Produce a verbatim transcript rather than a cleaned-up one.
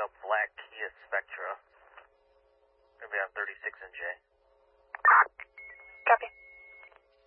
black Kia Spectra. Gonna be on thirty-six and J. Copy.